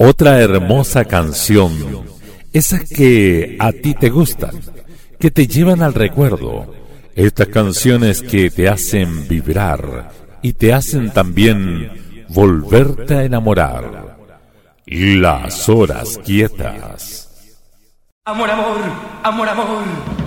Otra hermosa canción, esas que a ti te gustan, que te llevan al recuerdo, estas canciones que te hacen vibrar y te hacen también volverte a enamorar. Las horas quietas. Amor, amor, amor, amor.